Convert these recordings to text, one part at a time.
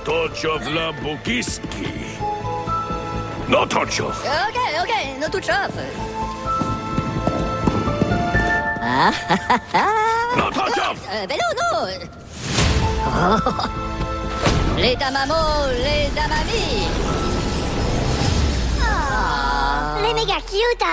Tochov la Bukiski. No Tochov. Okay, no Tochov. No Tochov. No. Les damamo, les damami. Les méga cute.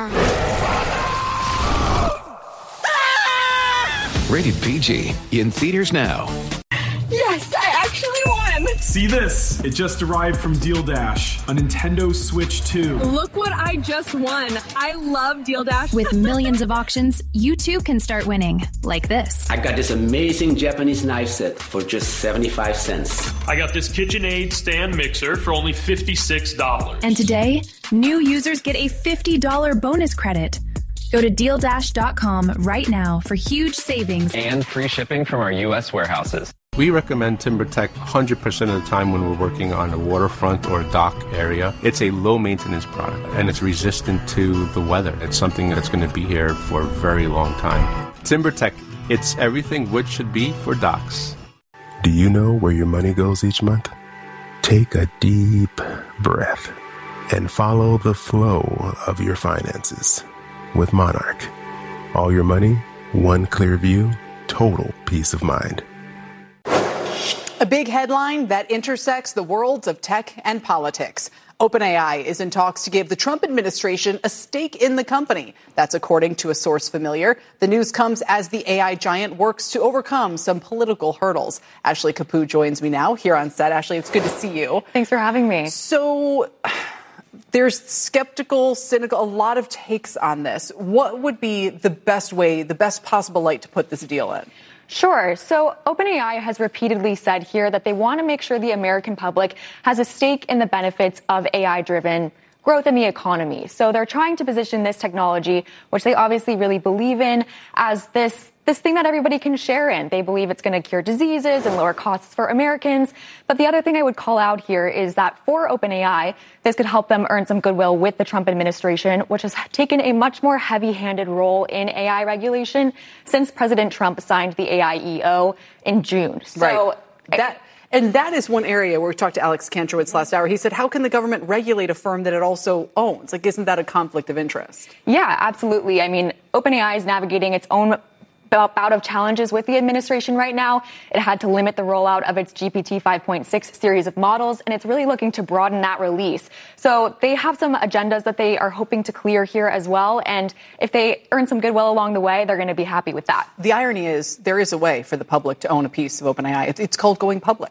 Rated PG. In theaters now. Yes, I actually won! See this? It just arrived from Deal Dash, a Nintendo Switch 2. Look what I just won. I love Deal Dash. With millions of auctions, you too can start winning. Like this. I got this amazing Japanese knife set for just 75 cents. I got this KitchenAid stand mixer for only $56. And today, new users get a $50 bonus credit. Go to DealDash.com right now for huge savings and free shipping from our U.S. warehouses. We recommend TimberTech 100% of the time when we're working on a waterfront or a dock area. It's a low-maintenance product, and it's resistant to the weather. It's something that's going to be here for a very long time. TimberTech, it's everything wood should be for docks. Do you know where your money goes each month? Take a deep breath and follow the flow of your finances with Monarch. All your money, one clear view, total peace of mind. A big headline that intersects the worlds of tech and politics. OpenAI is in talks to give the Trump administration a stake in the company. That's according to a source familiar. The news comes as the AI giant works to overcome some political hurdles. Ashley Capu joins me now here on set. Ashley, it's good to see you. Thanks for having me. So there's skeptical, cynical, a lot of takes on this. What would be the best way, the best possible light to put this deal in? Sure. So OpenAI has repeatedly said here that they want to make sure the American public has a stake in the benefits of AI-driven growth in the economy. So they're trying to position this technology, which they obviously really believe in, as this thing that everybody can share in. They believe it's going to cure diseases and lower costs for Americans. But the other thing I would call out here is that for OpenAI, this could help them earn some goodwill with the Trump administration, which has taken a much more heavy-handed role in AI regulation since President Trump signed the AIEO in June. So right. That is one area where we talked to Alex Kantrowitz last hour. He said, how can the government regulate a firm that it also owns? Like, isn't that a conflict of interest? Yeah, absolutely. I mean, OpenAI is navigating its own bout of challenges with the administration right now. It had to limit the rollout of its GPT 5.6 series of models, and it's really looking to broaden that release. So they have some agendas that they are hoping to clear here as well. And if they earn some goodwill along the way, they're going to be happy with that. The irony is there is a way for the public to own a piece of OpenAI. It's called going public.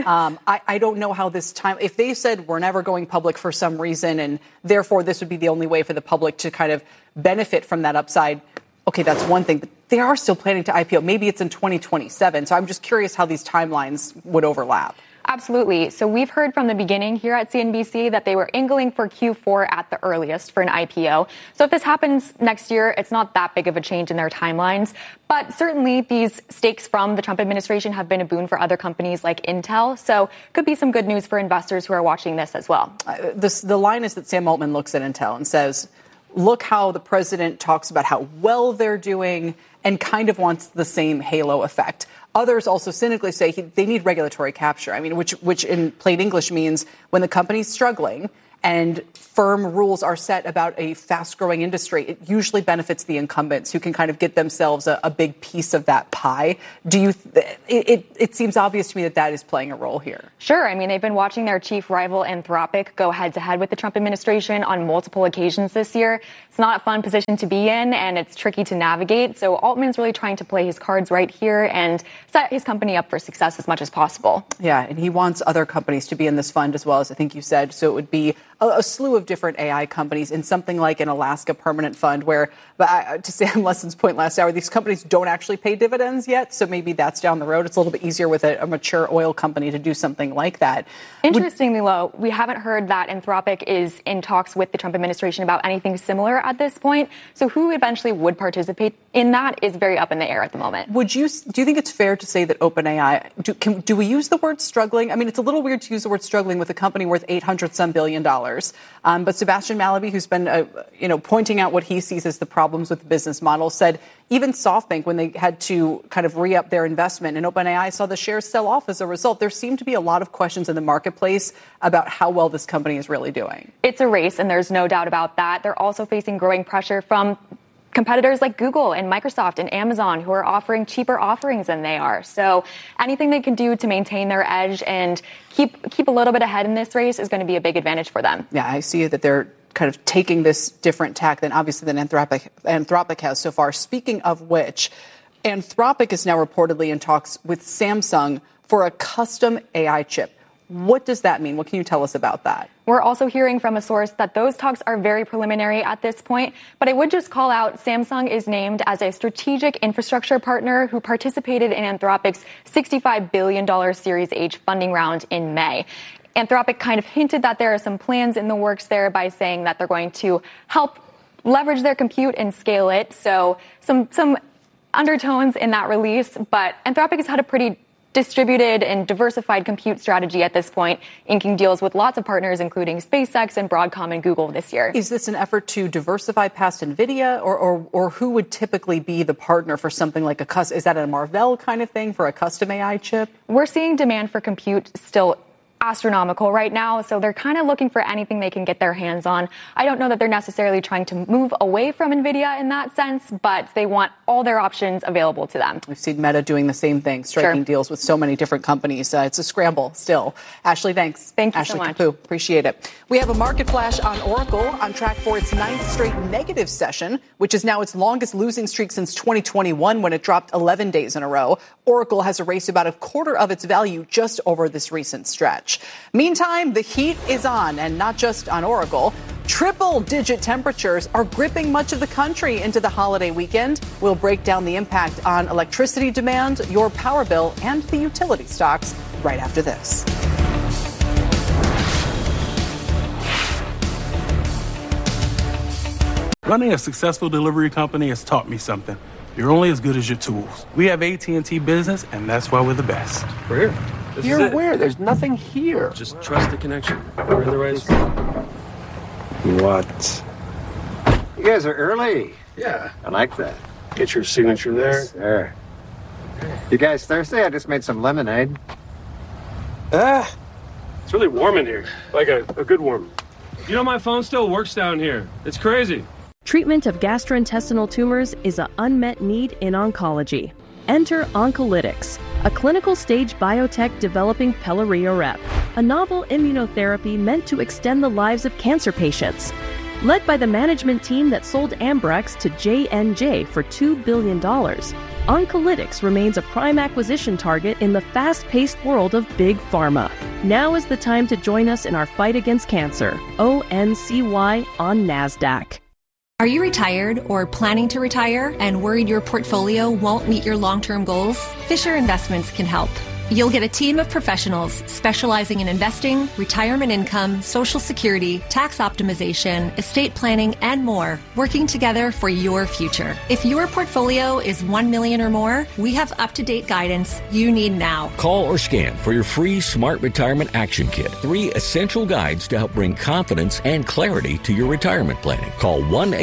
I don't know how this time, if they said we're never going public for some reason, and therefore this would be the only way for the public to kind of benefit from that upside. Okay, that's one thing, but they are still planning to IPO. Maybe it's in 2027. So I'm just curious how these timelines would overlap. Absolutely. So we've heard from the beginning here at CNBC that they were angling for Q4 at the earliest for an IPO. So if this happens next year, it's not that big of a change in their timelines. But certainly these stakes from the Trump administration have been a boon for other companies like Intel. So could be some good news for investors who are watching this as well. The line is that Sam Altman looks at Intel and says, look how the president talks about how well they're doing and kind of wants the same halo effect. Others also cynically say they need regulatory capture. I mean, which in plain English means when the company's struggling and firm rules are set about a fast-growing industry, it usually benefits the incumbents who can kind of get themselves a big piece of that pie. It seems obvious to me that is playing a role here. Sure. I mean, they've been watching their chief rival Anthropic go head-to-head with the Trump administration on multiple occasions this year. It's not a fun position to be in, and it's tricky to navigate. So Altman's really trying to play his cards right here and set his company up for success as much as possible. Yeah, and he wants other companies to be in this fund as well, as I think you said. So it would be a slew of different AI companies in something like an Alaska permanent fund where, to Sam Lesson's point last hour, these companies don't actually pay dividends yet. So maybe that's down the road. It's a little bit easier with a mature oil company to do something like that. Interestingly, though, we haven't heard that Anthropic is in talks with the Trump administration about anything similar at this point. So who eventually would participate in that is very up in the air at the moment. Do you think it's fair to say that OpenAI, do we use the word struggling? I mean, it's a little weird to use the word struggling with a company worth $800 some billion. But Sebastian Mallaby, who's been, pointing out what he sees as the problems with the business model, said even SoftBank, when they had to kind of re-up their investment in OpenAI, saw the shares sell off as a result. There seem to be a lot of questions in the marketplace about how well this company is really doing. It's a race, and there's no doubt about that. They're also facing growing pressure from competitors like Google and Microsoft and Amazon, who are offering cheaper offerings than they are. So anything they can do to maintain their edge and keep a little bit ahead in this race is going to be a big advantage for them. Yeah, I see that they're kind of taking this different tack than Anthropic has so far. Speaking of which, Anthropic is now reportedly in talks with Samsung for a custom AI chip. What does that mean? What can you tell us about that? We're also hearing from a source that those talks are very preliminary at this point, but I would just call out Samsung is named as a strategic infrastructure partner who participated in Anthropic's $65 billion Series H funding round in May. Anthropic kind of hinted that there are some plans in the works there by saying that they're going to help leverage their compute and scale it. So some undertones in that release, but Anthropic has had a pretty distributed and diversified compute strategy at this point, inking deals with lots of partners, including SpaceX and Broadcom and Google this year. Is this an effort to diversify past NVIDIA, or who would typically be the partner for something like is that a Marvell kind of thing for a custom AI chip? We're seeing demand for compute still astronomical right now, so they're kind of looking for anything they can get their hands on. I don't know that they're necessarily trying to move away from NVIDIA in that sense, but they want all their options available to them. We've seen Meta doing the same thing, striking deals with so many different companies. It's a scramble still. Ashley, thanks. Thank you Ashley so much. Kapoor, appreciate it. We have a market flash on Oracle, on track for its 9th straight negative session, which is now its longest losing streak since 2021 when it dropped 11 days in a row. Oracle has erased about a quarter of its value just over this recent stretch. Meantime, the heat is on, and not just on Oracle. Triple-digit temperatures are gripping much of the country into the holiday weekend. We'll break down the impact on electricity demand, your power bill, and the utility stocks right after this. Running a successful delivery company has taught me something. You're only as good as your tools. We have AT&T Business, and that's why we're the best. We're here. You're where? There's nothing here. Just trust the connection. We're in the right spot. What? You guys are early. Yeah. I like that. Get your signature there. There. You guys thirsty? I just made some lemonade. It's really warm in here. Like a good warm. You know, my phone still works down here. It's crazy. Treatment of gastrointestinal tumors is an unmet need in oncology. Enter Oncolytics, a clinical stage biotech developing Pelareorep, a novel immunotherapy meant to extend the lives of cancer patients. Led by the management team that sold Ambrex to J&J for $2 billion, Oncolytics remains a prime acquisition target in the fast-paced world of big pharma. Now is the time to join us in our fight against cancer. ONCY on NASDAQ. Are you retired or planning to retire and worried your portfolio won't meet your long-term goals? Fisher Investments can help. You'll get a team of professionals specializing in investing, retirement income, Social Security, tax optimization, estate planning, and more, working together for your future. If your portfolio is $1 million or more, we have up-to-date guidance you need now. Call or scan for your free Smart Retirement Action Kit. 3 essential guides to help bring confidence and clarity to your retirement planning. Call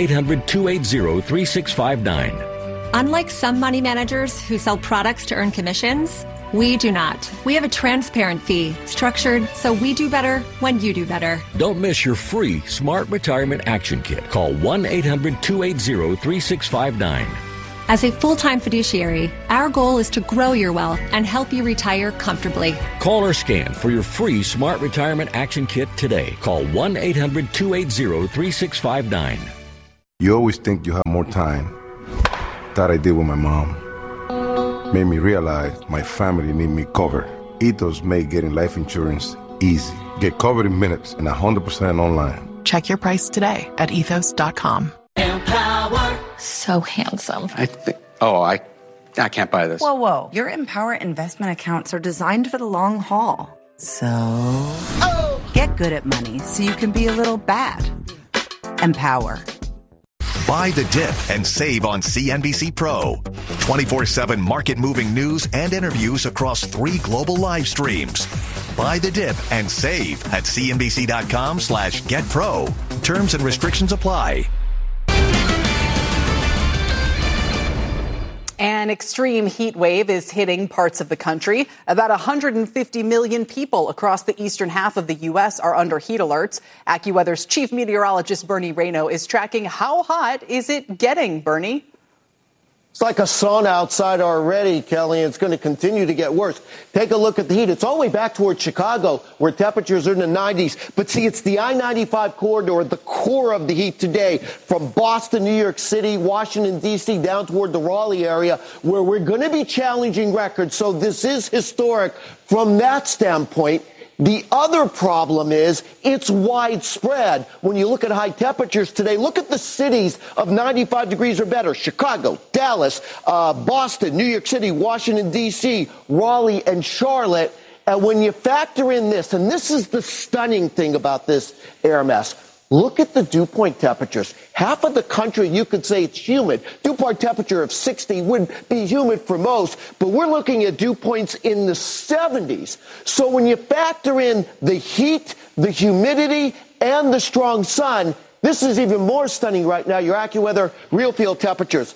1-800-280-3659. Unlike some money managers who sell products to earn commissions, we do not. We have a transparent fee, structured so we do better when you do better. Don't miss your free Smart Retirement Action Kit. Call 1-800-280-3659. As a full-time fiduciary, our goal is to grow your wealth and help you retire comfortably. Call or scan for your free Smart Retirement Action Kit today. Call 1-800-280-3659. You always think you have more time. That I did with my mom. Made me realize my family need me covered. Ethos made getting life insurance easy. Get covered in minutes and 100% online. Check your price today at ethos.com. Empower. So handsome. I can't buy this. Whoa. Your Empower investment accounts are designed for the long haul. So, get good at money so you can be a little bad. Empower. Buy the dip and save on CNBC Pro. 24/7 market-moving news and interviews across 3 global live streams. Buy the dip and save at cnbc.com/getpro. Terms and restrictions apply. An extreme heat wave is hitting parts of the country. About 150 million people across the eastern half of the U.S. are under heat alerts. AccuWeather's chief meteorologist Bernie Rayno is tracking how hot is it getting, Bernie? It's like a sauna outside already, Kelly, and it's going to continue to get worse. Take a look at the heat. It's all the way back towards Chicago, where temperatures are in the 90s. But see, it's the I-95 corridor, the core of the heat today, from Boston, New York City, Washington, D.C., down toward the Raleigh area, where we're going to be challenging records. So this is historic from that standpoint. The other problem is it's widespread. When you look at high temperatures today, look at the cities of 95 degrees or better: Chicago, Dallas, Boston, New York City, Washington, D.C., Raleigh, and Charlotte. And when you factor in this, and this is the stunning thing about this air mass, look at the dew point temperatures. Half of the country, you could say it's humid. Dew point temperature of 60 would be humid for most, but we're looking at dew points in the 70s. So when you factor in the heat, the humidity, and the strong sun, this is even more stunning right now. Your AccuWeather real field temperatures,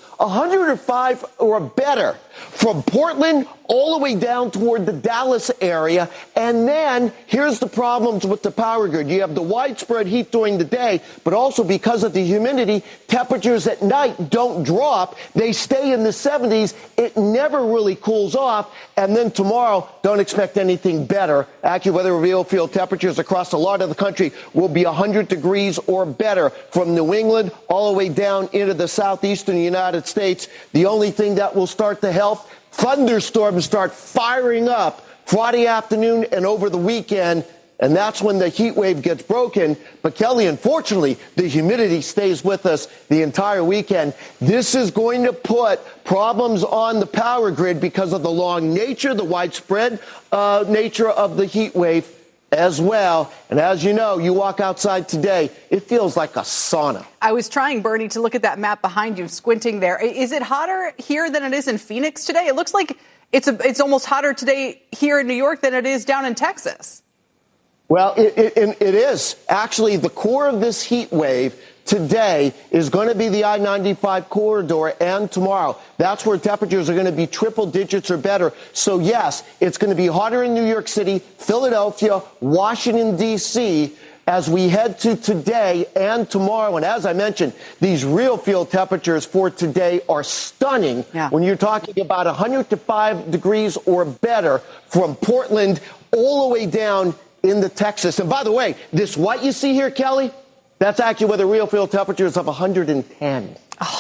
105 or better from Portland all the way down toward the Dallas area. And then here's the problems with the power grid. You have the widespread heat during the day, but also because of the humidity, temperatures at night don't drop. They stay in the 70s. It never really cools off. And then tomorrow, don't expect anything better. AccuWeather real field temperatures across a lot of the country will be 100 degrees or better from New England all the way down into the southeastern United States. The only thing that will start to help, thunderstorms start firing up Friday afternoon and over the weekend, and that's when the heat wave gets broken. But, Kelly, unfortunately, the humidity stays with us the entire weekend. This is going to put problems on the power grid because of the long nature, the widespread nature of the heat wave as well. And as you know, you walk outside today, it feels like a sauna. I was trying, Bernie, to look at that map behind you, squinting there. Is it hotter here than it is in Phoenix today? It looks like it's almost hotter today here in New York than it is down in Texas. Well, it is. Actually, the core of this heat wave today is going to be the I-95 corridor, and tomorrow. That's where temperatures are going to be triple digits or better. So, yes, it's going to be hotter in New York City, Philadelphia, Washington, D.C., as we head to today and tomorrow. And as I mentioned, these real field temperatures for today are stunning. Yeah. When you're talking about 105 degrees or better from Portland all the way down into Texas. And by the way, this white you see here, Kelly, that's AccuWeather real field temperatures of 110.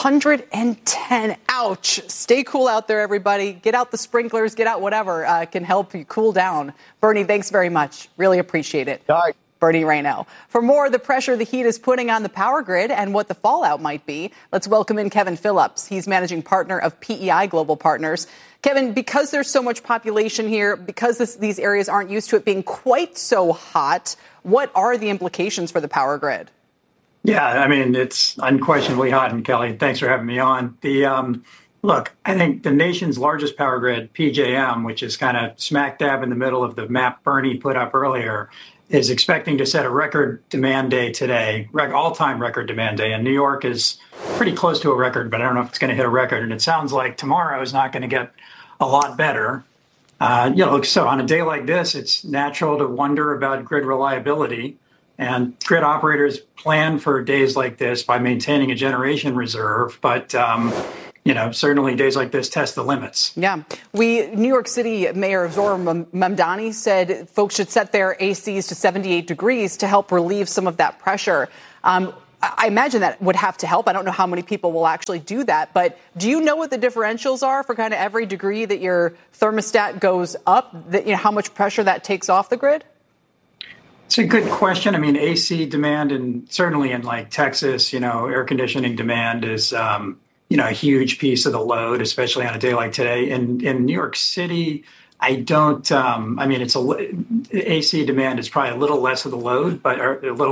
110. Ouch. Stay cool out there, everybody. Get out the sprinklers, get out whatever can help you cool down. Bernie, thanks very much. Really appreciate it. All right. Bernie Rayno. For more of the pressure the heat is putting on the power grid and what the fallout might be, let's welcome in Kevin Phillips. He's managing partner of PEI Global Partners. Kevin, because there's so much population here, because these areas aren't used to it being quite so hot, what are the implications for the power grid? Yeah, I mean, it's unquestionably hot. And Kelly, thanks for having me on. Look, I think the nation's largest power grid, PJM, which is kind of smack dab in the middle of the map Bernie put up earlier, is expecting to set a record demand day today, all-time record demand day. And New York is pretty close to a record, but I don't know if it's going to hit a record. And it sounds like tomorrow is not going to get a lot better. So on a day like this, it's natural to wonder about grid reliability. And grid operators plan for days like this by maintaining a generation reserve. But certainly days like this test the limits. Yeah. New York City Mayor Zohran Mamdani said folks should set their ACs to 78 degrees to help relieve some of that pressure. I imagine that would have to help. I don't know how many people will actually do that. But do you know what the differentials are for kind of every degree that your thermostat goes up, how much pressure that takes off the grid? It's a good question. I mean, AC demand, and certainly in like Texas, air conditioning demand is a huge piece of the load, especially on a day like today. In New York City, I don't. I mean, AC demand is probably a little less of the load, but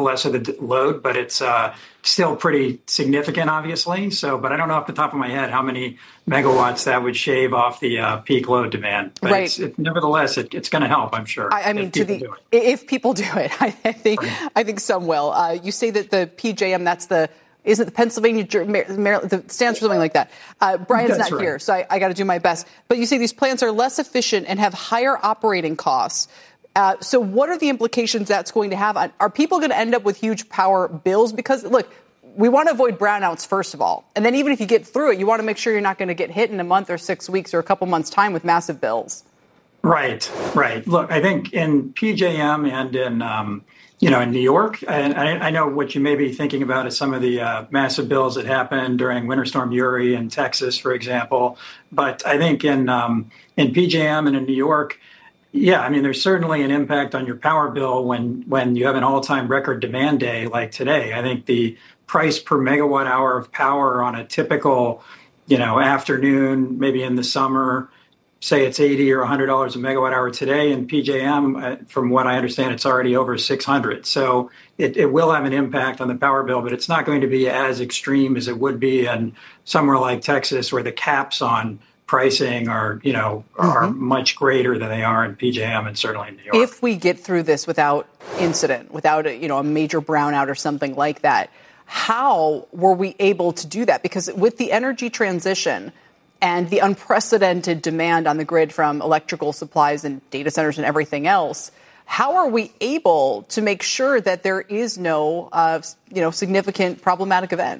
it's still pretty significant, obviously. So, but I don't know off the top of my head how many megawatts that would shave off the peak load demand. But Right. Nevertheless, it's going to help, I'm sure. I mean, if people do it, I think some will. You say that the PJM, is it the Pennsylvania, Maryland, it stands for something like that. Brian's That's not right. here, so I got to do my best. But you say these plants are less efficient and have higher operating costs. So what are the implications that's going to have? Are people going to end up with huge power bills? Because, look, we want to avoid brownouts, first of all. And then even if you get through it, you want to make sure you're not going to get hit in a month or 6 weeks or a couple months' time with massive bills. Right. Look, I think in PJM and in New York, and I know what you may be thinking about is some of the massive bills that happened during Winter Storm Uri in Texas, for example. But I think in PJM and in New York, yeah, I mean, there's certainly an impact on your power bill when you have an all-time record demand day like today. I think the price per megawatt hour of power on a typical, afternoon, maybe in the summer, say it's $80 or $100 a megawatt hour today. In PJM, from what I understand, it's already over $600. So it will have an impact on the power bill, but it's not going to be as extreme as it would be in somewhere like Texas, where the caps on pricing are much greater than they are in PJM and certainly in New York. If we get through this without incident, without a major brownout or something like that, how were we able to do that? Because with the energy transition and the unprecedented demand on the grid from electrical supplies and data centers and everything else, how are we able to make sure that there is no, significant problematic event?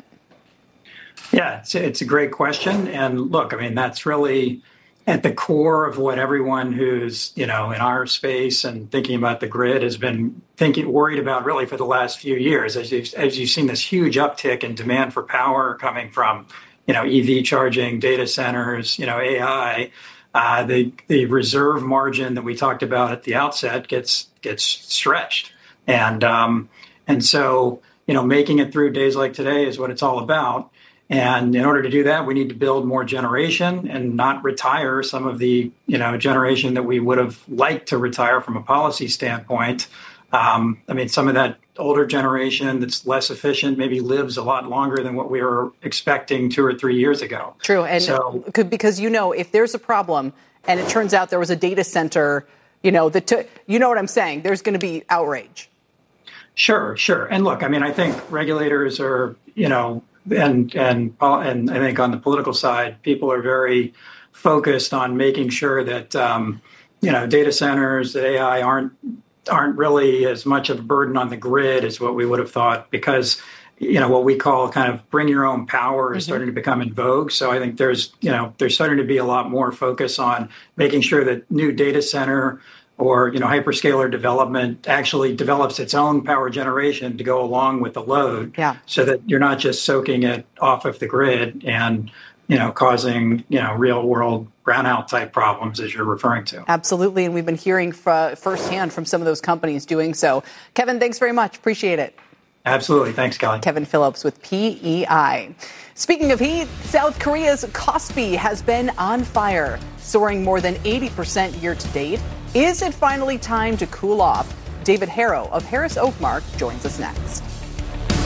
Yeah, it's a great question. And look, I mean, that's really at the core of what everyone who's, in our space and thinking about the grid has been worried about really for the last few years, as you've seen this huge uptick in demand for power coming from, EV charging, data centers, AI. The reserve margin that we talked about at the outset gets stretched. And so, making it through days like today is what it's all about. And in order to do that, we need to build more generation and not retire some of the, generation that we would have liked to retire from a policy standpoint. Some of that older generation that's less efficient maybe lives a lot longer than what we were expecting 2 or 3 years ago. True. And because, if there's a problem and it turns out there was a data center, you know what I'm saying? There's going to be outrage. Sure. And look, I think regulators are, and I think on the political side, people are very focused on making sure that, data centers, that AI aren't really as much of a burden on the grid as what we would have thought, because, what we call kind of bring your own power is starting to become in vogue. So I think there's starting to be a lot more focus on making sure that new data center or, hyperscaler development actually develops its own power generation to go along with the load, so that you're not just soaking it off of the grid and, causing, real world brownout type problems, as you're referring to. Absolutely. And we've been hearing firsthand from some of those companies doing so. Kevin, thanks very much. Appreciate it. Absolutely. Thanks, Kelly. Kevin Phillips with PEI. Speaking of heat, South Korea's Kospi has been on fire, soaring more than 80% year to date. Is it finally time to cool off? David Harrow of Harris Oakmark joins us next.